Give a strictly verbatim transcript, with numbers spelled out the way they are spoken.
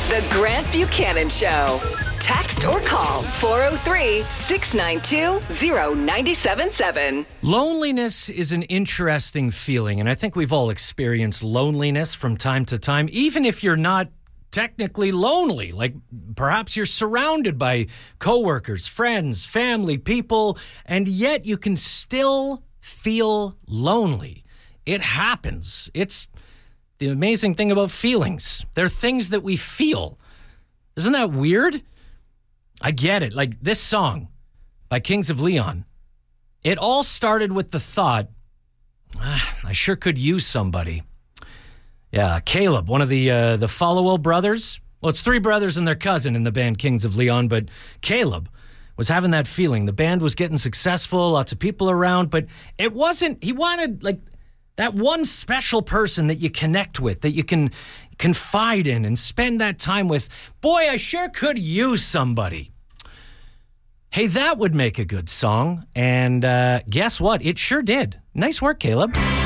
The Grant Buchanan Show. Text or call four oh three, six nine two, oh nine seven seven. Loneliness is an interesting feeling, and I think we've all experienced loneliness from time to time, even if you're not technically lonely. Like perhaps you're surrounded by coworkers, friends, family, people, and yet you can still feel lonely. It happens. It's the amazing thing about feelings. They're things that we feel. Isn't that weird? I get it. Like this song by Kings of Leon, it all started with the thought, ah, I sure could use somebody. Yeah, Caleb, one of the uh, the Followell brothers. Well, it's three brothers and their cousin in the band Kings of Leon, but Caleb was having that feeling. The band was getting successful, lots of people around, but it wasn't, he wanted like that one special person that you connect with, that you can confide in and spend that time with. Boy, I sure could use somebody. Hey, that would make a good song. And uh, guess what? It sure did. Nice work, Caleb.